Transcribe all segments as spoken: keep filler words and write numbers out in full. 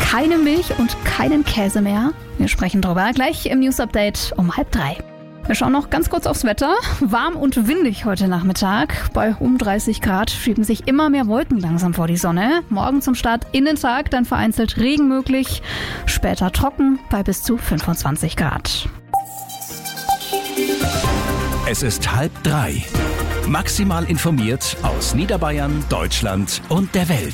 keine Milch und keinen Käse mehr? Wir sprechen drüber gleich im News-Update um halb drei. Wir schauen noch ganz kurz aufs Wetter. Warm und windig heute Nachmittag. Bei um dreißig Grad schieben sich immer mehr Wolken langsam vor die Sonne. Morgen zum Start in den Tag dann vereinzelt Regen möglich. Später trocken bei bis zu fünfundzwanzig Grad. Es ist halb drei. Maximal informiert aus Niederbayern, Deutschland und der Welt.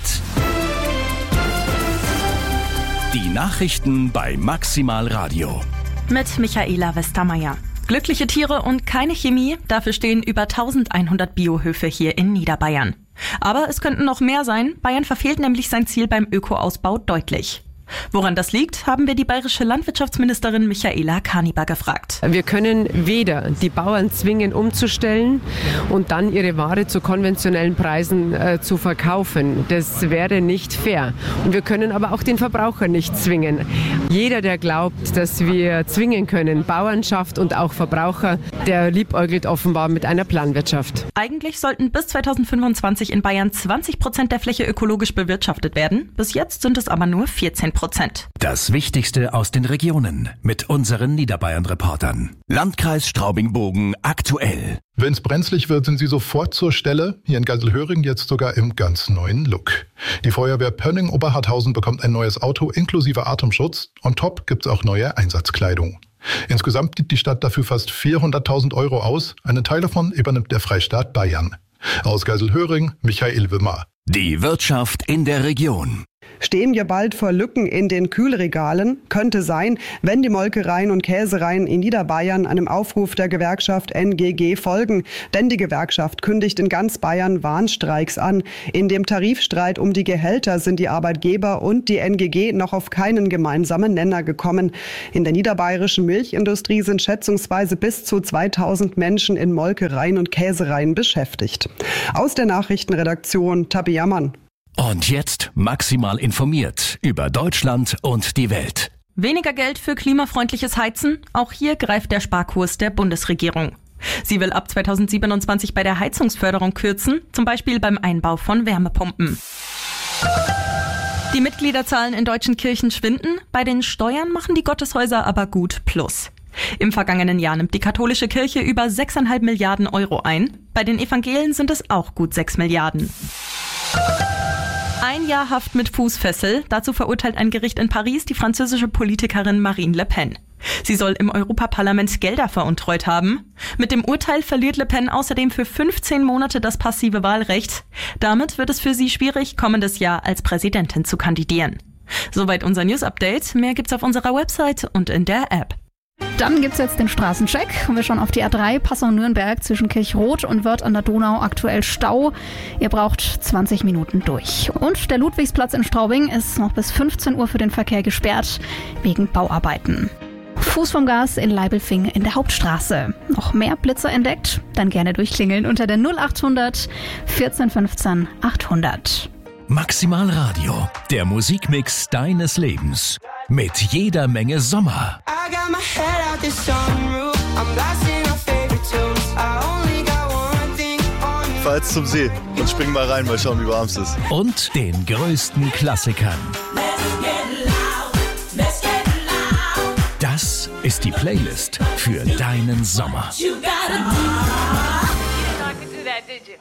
Die Nachrichten bei Maximal Radio. Mit Michaela Westermeier. Glückliche Tiere und keine Chemie, dafür stehen über eintausendeinhundert Biohöfe hier in Niederbayern. Aber es könnten noch mehr sein, Bayern verfehlt nämlich sein Ziel beim Ökoausbau deutlich. Woran das liegt, haben wir die bayerische Landwirtschaftsministerin Michaela Kaniber gefragt. Wir können weder die Bauern zwingen, umzustellen und dann ihre Ware zu konventionellen Preisen äh, zu verkaufen. Das wäre nicht fair. Und wir können aber auch den Verbraucher nicht zwingen. Jeder, der glaubt, dass wir zwingen können, Bauernschaft und auch Verbraucher, der liebäugelt offenbar mit einer Planwirtschaft. Eigentlich sollten bis zweitausendfünfundzwanzig in Bayern zwanzig Prozent der Fläche ökologisch bewirtschaftet werden. Bis jetzt sind es aber nur vierzehn Prozent. Das Wichtigste aus den Regionen mit unseren Niederbayern-Reportern. Landkreis Straubing-Bogen aktuell. Wenn es brenzlig wird, sind sie sofort zur Stelle. Hier in Geiselhöring jetzt sogar im ganz neuen Look. Die Feuerwehr Pönning-Oberharthausen bekommt ein neues Auto inklusive Atemschutz. On top gibt's auch neue Einsatzkleidung. Insgesamt gibt die Stadt dafür fast vierhunderttausend Euro aus. Einen Teil davon übernimmt der Freistaat Bayern. Aus Geiselhöring, Michael Wimmer. Die Wirtschaft in der Region. Stehen wir bald vor Lücken in den Kühlregalen? Könnte sein, wenn die Molkereien und Käsereien in Niederbayern einem Aufruf der Gewerkschaft N G G folgen. Denn die Gewerkschaft kündigt in ganz Bayern Warnstreiks an. In dem Tarifstreit um die Gehälter sind die Arbeitgeber und die N G G noch auf keinen gemeinsamen Nenner gekommen. In der niederbayerischen Milchindustrie sind schätzungsweise bis zu zweitausend Menschen in Molkereien und Käsereien beschäftigt. Aus der Nachrichtenredaktion Tabi Jammann. Und jetzt maximal informiert über Deutschland und die Welt. Weniger Geld für klimafreundliches Heizen? Auch hier greift der Sparkurs der Bundesregierung. Sie will ab zweitausendsiebenundzwanzig bei der Heizungsförderung kürzen, zum Beispiel beim Einbau von Wärmepumpen. Die Mitgliederzahlen in deutschen Kirchen schwinden, bei den Steuern machen die Gotteshäuser aber gut Plus. Im vergangenen Jahr nimmt die katholische Kirche über sechseinhalb Milliarden Euro ein, bei den Evangelien sind es auch gut sechs Milliarden. Ein Jahr Haft mit Fußfessel. Dazu verurteilt ein Gericht in Paris die französische Politikerin Marine Le Pen. Sie soll im Europaparlament Gelder veruntreut haben. Mit dem Urteil verliert Le Pen außerdem für fünfzehn Monate das passive Wahlrecht. Damit wird es für sie schwierig, kommendes Jahr als Präsidentin zu kandidieren. Soweit unser News-Update. Mehr gibt's auf unserer Website und in der App. Dann gibt's jetzt den Straßencheck. Und wir schauen auf die A drei Passau-Nürnberg zwischen Kirchrot und Wörth an der Donau. Aktuell Stau. Ihr braucht zwanzig Minuten durch. Und der Ludwigsplatz in Straubing ist noch bis fünfzehn Uhr für den Verkehr gesperrt wegen Bauarbeiten. Fuß vom Gas in Leibelfing in der Hauptstraße. Noch mehr Blitzer entdeckt? Dann gerne durchklingeln unter der null achthundert vierzehn fünfzehn achthundert. Maximal Radio, der Musikmix deines Lebens. Mit jeder Menge Sommer. Fahr jetzt zum See und spring mal rein, mal schauen, wie warm es ist. Und den größten Klassikern. Das ist die Playlist für deinen Sommer. You gotta do that, did you?